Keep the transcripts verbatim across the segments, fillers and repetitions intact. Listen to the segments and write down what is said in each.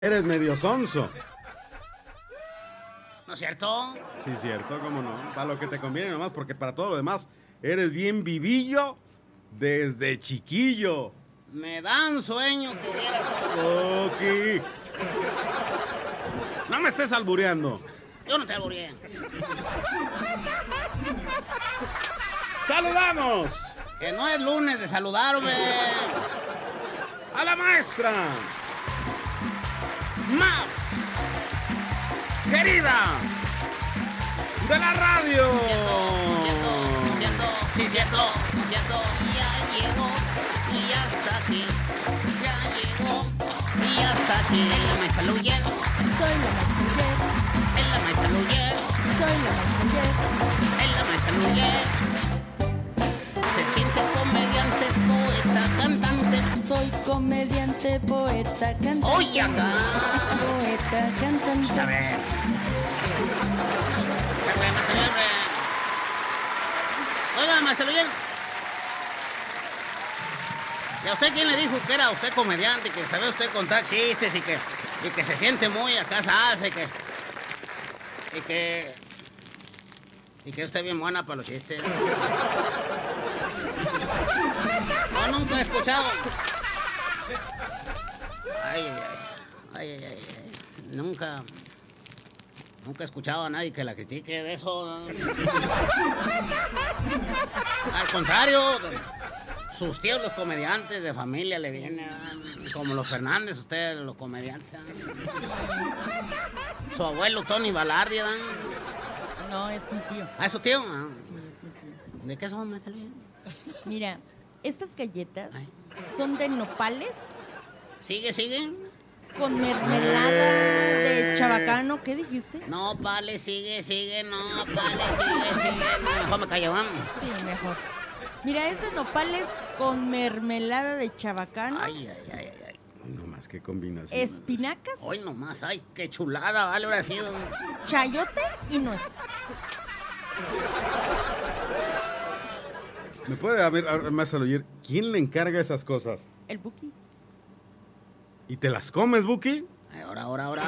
Eres medio sonso. ¿No es cierto? Sí, cierto, cómo no. Para lo que te conviene nomás, porque para todo lo demás eres bien vivillo desde chiquillo. Me dan sueño que vieras. Ok. No me estés albureando. Yo no te albureé. ¡Saludamos! Que no es lunes de saludarme. A la maestra más querida de la radio. Siento, siento, sí, siento, siento. Ya llegó y ya está aquí. Ya llegó y ya está aquí. Es la maestra Luyer. Soy la maestra Luyer. Es la maestra Luyer. Soy la maestra Luyer. Es la maestra Luyer. Se siente comediante, poeta, cantante. Soy comediante, poeta, cantante. Oye, acá. Poeta, cantante. A ver. Oiga, maestro Luyer. ¿Y a usted quién le dijo que era usted comediante, que sabe usted contar chistes y que, y que se siente muy acá salsa y que... Y que... Y que usted es bien buena para los chistes? No, nunca he escuchado. Ay, ay, ay. Ay, ay, ay, ay. Nunca... Nunca he escuchado a nadie que la critique de eso. Al contrario, sus tíos los comediantes de familia le vienen, como los Fernández, ustedes los comediantes. Su abuelo Tony Balardi, ¿dan? No, es mi tío. ¿Ah, es su tío? Ah. Sí, es mi tío. ¿De qué son, maestra Luyer? Mira, estas galletas Ay. son de nopales ¿Sigue, sigue? con mermelada de chabacano. ¿Qué dijiste? No, vale, sigue, sigue, no, vale, sigue, sigue. No, mejor me callo, vamos. Sí, mejor. Mira, es de nopales con mermelada de chabacano, Ay, ay, ay, ay, ay. No más, qué combinación. espinacas, Hoy nomás, ay, qué chulada, vale, ahora sí. chayote y nuez. ¿Me puede a ver, a ver, maestra Luyer, quién le encarga esas cosas? El Buki. ¿Y te las comes, Buki? Ay, ahora, ahora, ahora.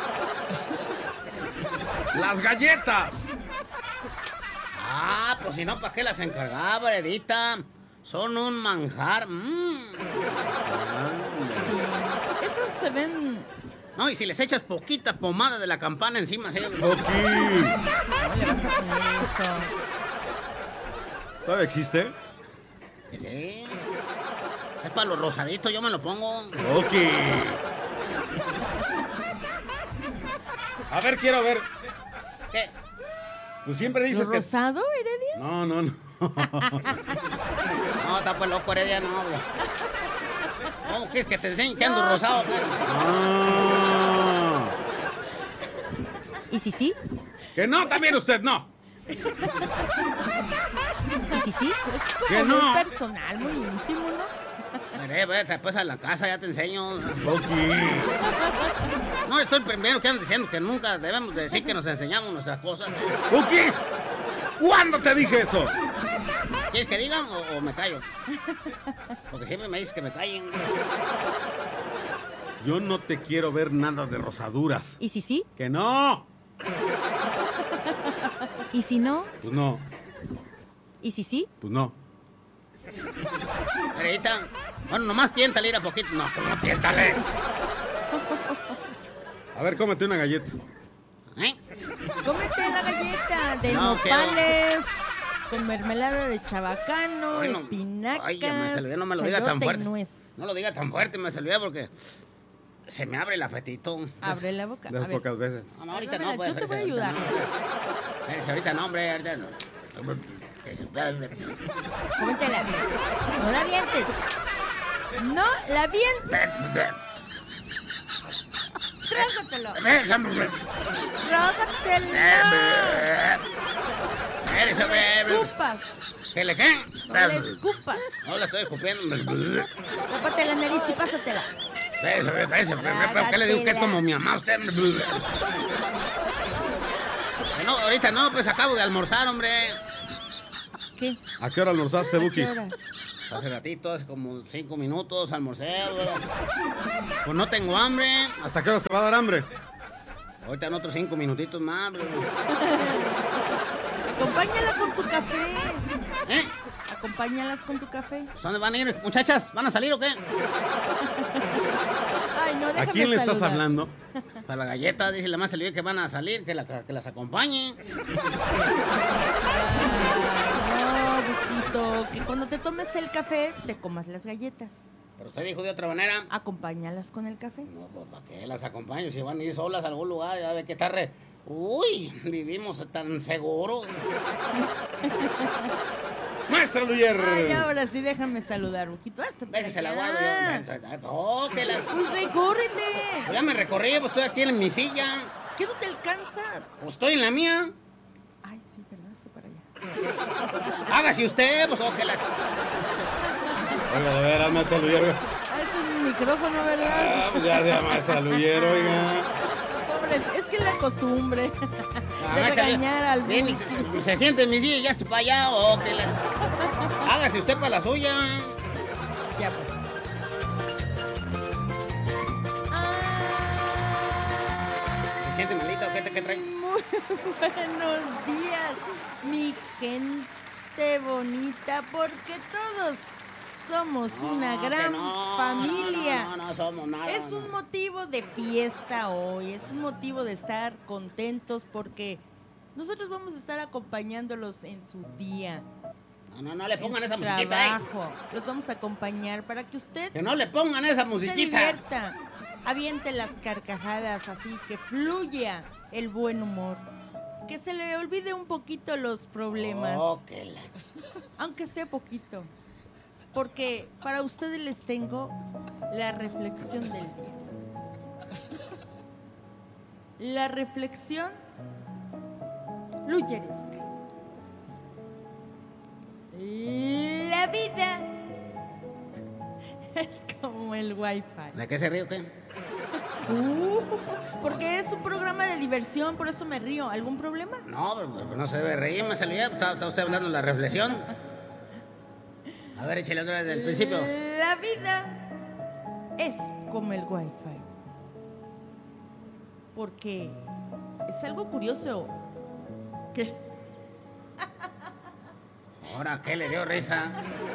¡Las galletas! Ah, pues si no, ¿para qué las encargaba, Edita? Son un manjar. Mm. Estas se ven... No, y si les echas poquita pomada de la campana encima, ¿sí? Ok. ¿Cómo le vas a poner eso? ¿Todavía existe? Que sí. Es para los rosaditos, yo me lo pongo. Ok. A ver, quiero ver. ¿Qué? Tú siempre ¿Lo dices que... rosado, Heredia? No, no, no. No, está pues loco, Heredia, no. güey. ¿Cómo quieres que te enseñe que ando No. rosado? ¿Qué? Ah. ¿Y si sí? Que no, también usted no. ¿Y si sí? Es como Que muy no. personal, muy íntimo, ¿no? Veré, vete después a la casa, ya te enseño. Ok. No, estoy primero que ando diciendo que nunca debemos de decir que nos enseñamos nuestras cosas. Ok. ¿Cuándo te dije eso? ¿Quieres que digan o, o me callo? Porque siempre me dices que me callen. Yo no te quiero ver nada de rosaduras. ¿Y si sí? Que no. ¿Y si no? Pues no, ¿Y si sí? pues no. Herita, bueno, nomás tiéntale ir a poquito. No, pues no tiéntale. A ver, cómete una galleta. ¿Eh? Cómete la galleta de No, nopales con mermelada de chabacano, Ay, no. espinacas, Ay, ya me salió, no me lo diga tan chayote y fuerte. nuez. No lo diga tan fuerte, me salió porque se me abre el apetito. Abre la boca. Las A ver. pocas veces. No, no, ahorita Dámela, no, pues. yo te voy a espérese, ayudar. ahorita no. Espérese, ahorita no, hombre, ahorita no. Cómetela. No la avientes. No la avientes. Trágatelo. Trágatelo. Espérese, No le hombre. escupas. ¿Qué le qué? No le escupas. No la estoy escupiendo. Tápate la nariz y pásatela. Espérese, espérese, ¿por qué le digo que es como mi mamá usted? No, ahorita no, pues acabo de almorzar, hombre. ¿Qué? ¿A qué hora almorzaste, ¿A Buki? qué horas? Hace ratito, hace como cinco minutos, almorcé, güey. Pues no tengo hambre. ¿Hasta qué hora se va a dar hambre? Ahorita en otros cinco minutitos más, güey. Acompáñala con tu café. ¿Eh? Acompáñalas con tu café. ¿Pues ¿Dónde van a ir, muchachas? ¿Van a salir o qué? Ay, no, ¿A déjame quién le estás saludar. hablando? Para la galleta, dice la más Elvira que van a salir, que, la, que las acompañe. Ay, no, Buquito, que cuando te tomes el café, te comas las galletas. Pero usted dijo de otra manera. Acompáñalas con el café. No, pues ¿para qué las acompaño? Si van a ir solas a algún lugar, ya ve que está re... Uy, vivimos tan seguros. ¡Maestro Luyer! Ay, ahora sí, déjame saludar, Buquito. Hasta por Déjese la allá. guardo yo. Oh, que la... Pues recórrete. Pues ya me recorrí, pues estoy aquí en mi silla. ¿Qué no te alcanza? Pues estoy en la mía. Ay, sí, ¿verdad? Hasta para allá. Hágase usted, pues oh, que la... Oiga, de veras, maestro Luyer. Ah, este es mi micrófono, ¿verdad? Ah, pues ya sea maestra Luyer, oiga. Pobres, es que es la costumbre Ah, de maestra, regañar al ven y Buki. se, se siente en mi silla y ya estoy para allá. Oh, que la... Hágase usted para la suya. Ya, pues. ¿Se siente malita o qué, te- qué trae? Muy buenos días, mi gente bonita, porque todos somos una No, que gran no, familia. No, no, no, no somos nada. Es un motivo de fiesta hoy, es un motivo de estar contentos porque nosotros vamos a estar acompañándolos en su día. No, no, no le pongan en esa su musiquita ahí. trabajo. Los vamos a acompañar para que usted Que no le pongan esa se musiquita. divierta, aviente las carcajadas, así que fluya el buen humor, que se le olvide un poquito los problemas, Oh, que la... aunque sea poquito, porque para ustedes les tengo la reflexión del día. La reflexión luyeresca. La vida es como el wifi. ¿De qué se ríe o qué? Uh, porque es un programa de diversión, por eso me río. ¿Algún problema? No, pero- pero no se debe reír, me salió. Está, está usted hablando de la reflexión. A ver, échale otra vez del principio. La vida es como el wifi. Porque es algo curioso que Ahora, ¿qué le dio risa?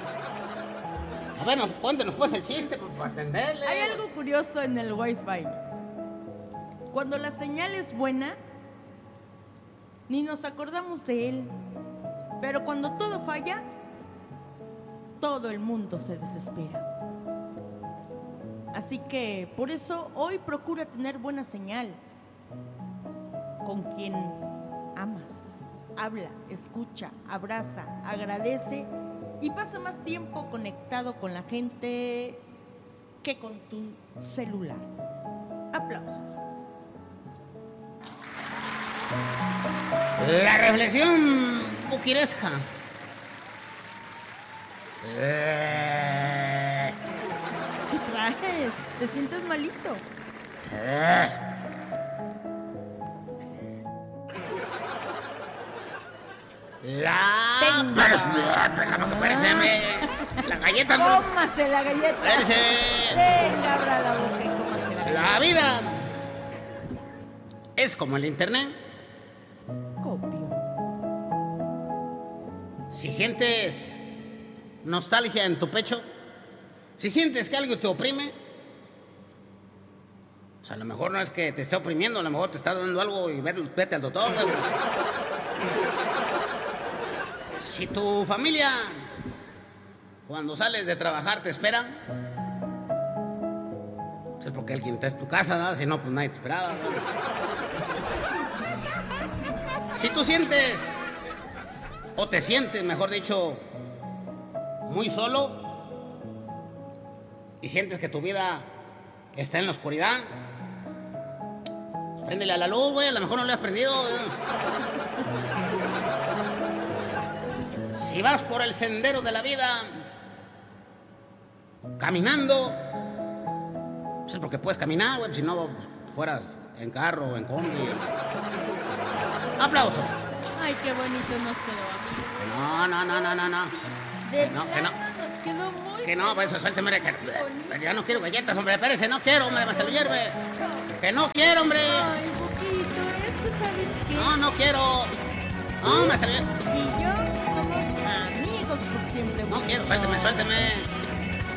A ver, nos- cuéntenos pues el chiste, pues, para atenderle. hay algo curioso en el wifi. Cuando la señal es buena, ni nos acordamos de él. Pero cuando todo falla, todo el mundo se desespera. Así que por eso hoy procura tener buena señal con quien amas. Habla, escucha, abraza, agradece y pasa más tiempo conectado con la gente que con tu celular. Aplausos. La reflexión buquiresca. Eh, ¿Qué traes? ¿Te sientes malito? eh. La... Tenga. Pero, espérese, la galleta no... ¡Cómase la galleta! Espérese. Venga, abra la boca y cómase la galleta. La vida es como el internet. Copio. Si sientes nostalgia en tu pecho, si sientes que algo te oprime, o sea, a lo mejor no es que te esté oprimiendo, a lo mejor te está dando algo y vete, vete al doctor. güey. Si tu familia, cuando sales de trabajar, te espera, pues es porque alguien está en tu casa, ¿no? Si no, pues nadie te esperaba. ¿no? Si tú sientes, o te sientes, mejor dicho, muy solo, y sientes que tu vida está en la oscuridad, pues préndele a la luz, güey, a lo mejor no le has prendido. ¿eh? Si vas por el sendero de la vida, caminando, pues es porque puedes caminar, güey, si no pues, fueras en carro o en combi. Aplauso. Ay, qué bonito nos quedó, amigo. No, no, no, no, no, no. De No, que no. plano nos quedó muy... Que no, pues eso, suélteme, que que ya no quiero galletas, hombre, espérese, no quiero, hombre, me se lo hierve. Que no quiero, hombre. Ay, Boquito, es que sabes qué. No, no quiero. No, me se lo hierve. Y yo somos amigos por siempre, No Boquito. quiero, suélteme, suélteme.